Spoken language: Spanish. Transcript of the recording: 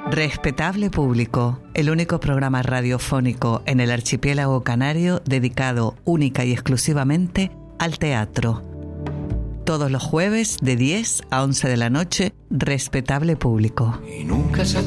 Respetable Público, el único programa radiofónico en el archipiélago canario dedicado única y exclusivamente al teatro. Todos los jueves de 10 a 11 de la noche, Respetable Público. Y nunca se